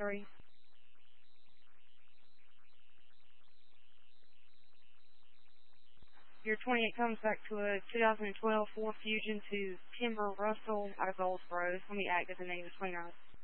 3. Your 28 comes back to a 2012 Ford Fusion to Kimber Russell out of Goldsboro. Let me act as a native cleaner.